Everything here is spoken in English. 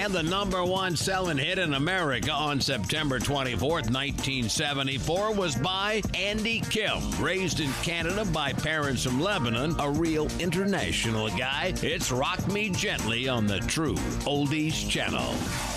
And the #1 selling hit in America on September 24th, 1974 was by Andy Kim. Raised in Canada by parents from Lebanon, a real international guy. It's Rock Me Gently on the True Oldies Channel.